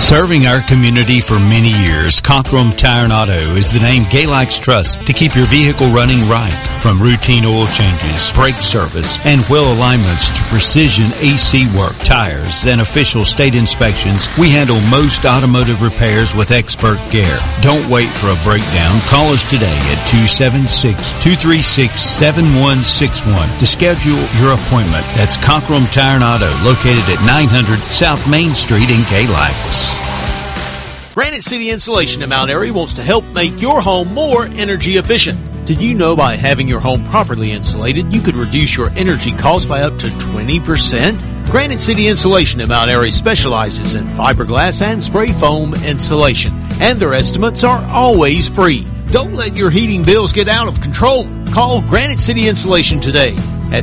Serving our community for many years, Cockrell Tire and Auto is the name Galax trusts to keep your vehicle running right. From routine oil changes, brake service, and wheel alignments to precision AC work, tires, and official state inspections, we handle most automotive repairs with expert care. Don't wait for a breakdown. Call us today at 276-236-7161 to schedule your appointment. That's Cockrell Tire and Auto, located at 900 South Main Street in Galax. Granite City Insulation in Mount Airy wants to help make your home more energy efficient. Did you know by having your home properly insulated, you could reduce your energy costs by up to 20%? Granite City Insulation in Mount Airy specializes in fiberglass and spray foam insulation, and their estimates are always free. Don't let your heating bills get out of control. Call Granite City Insulation today at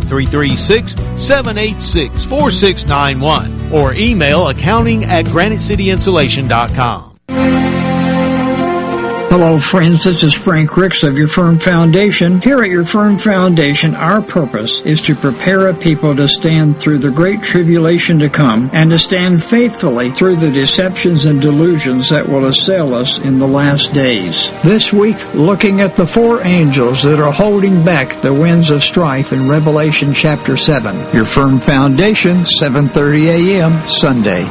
336-786-4691 or email accounting@granitecityinsulation.com. Hello, friends. This is Frank Ricks of Your Firm Foundation. Here at Your Firm Foundation, our purpose is to prepare a people to stand through the great tribulation to come and to stand faithfully through the deceptions and delusions that will assail us in the last days. This week, looking at the four angels that are holding back the winds of strife in Revelation chapter 7. Your Firm Foundation, 7:30 a.m., Sunday.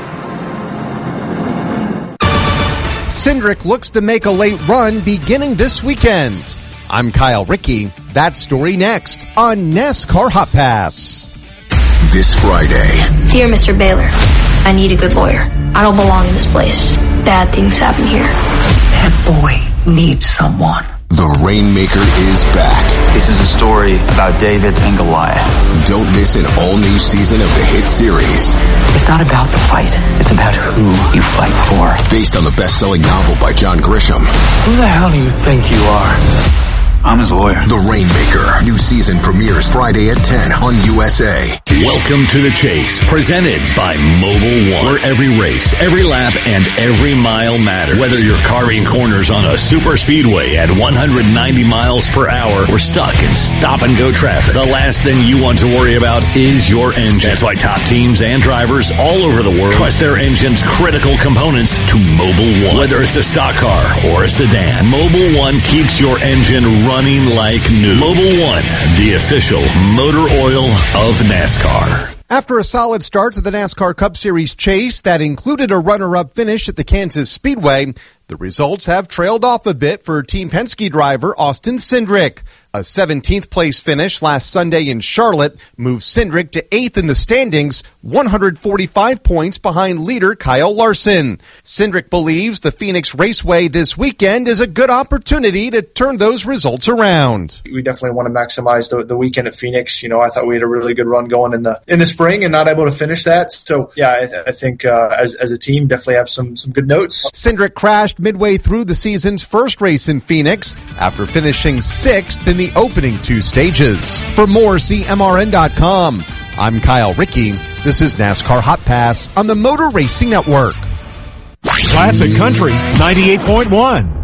Cindric looks to make a late run beginning this weekend. I'm Kyle Rickey. That story next on NASCAR Hot Pass. This Friday. Dear Mr. Baylor, I need a good lawyer. I don't belong in this place. Bad things happen here. That boy needs someone. The Rainmaker is back. This is a story about David and Goliath. Don't miss an all-new season of the hit series. It's not about the fight. It's about who you fight for. Based on the best-selling novel by John Grisham. Who the hell do you think you are? I'm his lawyer. The Rainmaker. New season premieres Friday at 10 on USA. Welcome to The Chase, presented by Mobil 1. Where every race, every lap, and every mile matters. Whether you're carving corners on a super speedway at 190 miles per hour or stuck in stop-and-go traffic, the last thing you want to worry about is your engine. That's why top teams and drivers all over the world trust their engine's critical components to Mobil 1. Whether it's a stock car or a sedan, Mobil 1 keeps your engine running like new. Mobil 1, the official motor oil of NASCAR. After a solid start to the NASCAR Cup Series chase that included a runner-up finish at the Kansas Speedway, the results have trailed off a bit for Team Penske driver Austin Cindric. A 17th place finish last Sunday in Charlotte moved Cindric to 8th in the standings, 145 points behind leader Kyle Larson. Cindric believes the Phoenix Raceway this weekend is a good opportunity to turn those results around. We definitely want to maximize the weekend at Phoenix. You know, I thought we had a really good run going in the spring and not able to finish that. So, yeah, I think as a team, definitely have some good notes. Cindric crashed midway through the season's first race in Phoenix after finishing 6th in the opening 2 stages. For more, see MRN.com. I'm Kyle Rickey. This is NASCAR Hot Pass on the Motor Racing Network. Classic Country 98.1.